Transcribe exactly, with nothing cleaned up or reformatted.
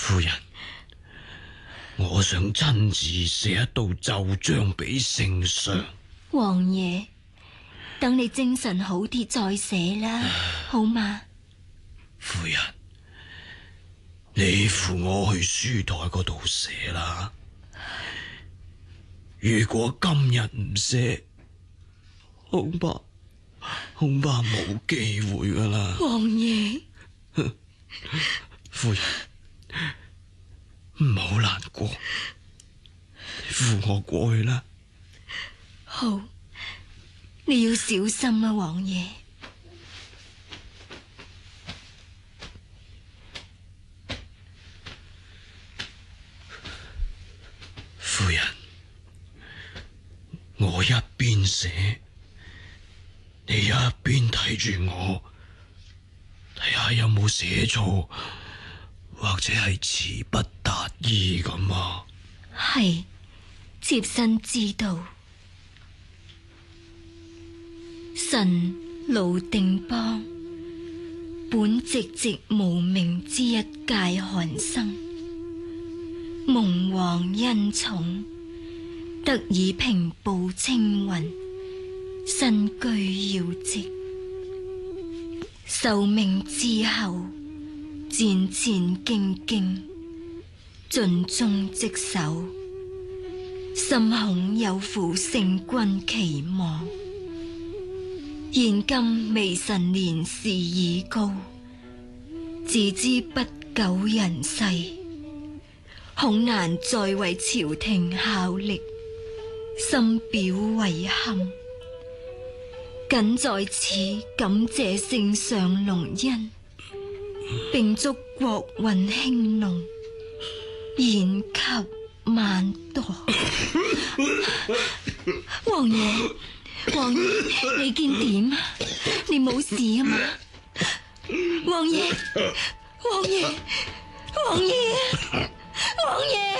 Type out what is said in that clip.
夫人，我想親自寫一道奏章俾聖上。 王爺，等你精神好啲再寫啦，好嗎？ 夫人，你扶我去書台嗰度寫啦。如果今日唔寫，恐怕恐怕冇機會噶啦。 王爺， 夫人，唔好難過，扶我過去啦。 好，你要小心啊，王爺。 夫人，我一邊寫，你一邊睇住我，睇下有冇寫錯，或者係詞不達意咁啊。 係，妾身知道。臣魯定邦，本寂寂無名之一介寒生，蒙王恩寵，得以平步青雲，身居要職。受命之後，戰戰兢兢，盡忠職守，心恐有負聖君期望。現今微臣年事已高，自知不久人世，恐難再為朝廷效力，深表遺憾。謹在此感謝聖上隆恩，並祝國運興隆，延及萬代。王爺，王爺，你見點啊？你冇事啊嘛？王爺，王爺，王爺，王爺。